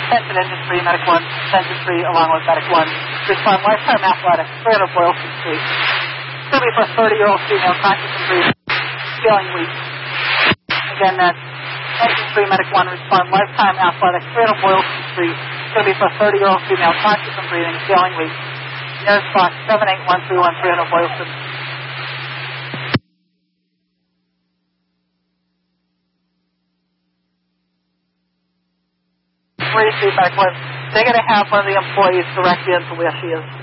Attention Engine 3, Medic 1, Engine 3 along with Medic 1. Respond Lifetime Athletics, 300 Boylston Street. It's going to be for a 30-year-old female, conscious and breathing, feeling weak. Again, that's Engine 3, Medic 1, respond Lifetime Athletics, 300 Boylston Street. It's going to be for a 30-year-old female, conscious and breathing, feeling weak. Nearest box 78131, 300 Boylston. Medic 1, they're going to have one of the employees direct you into where she is.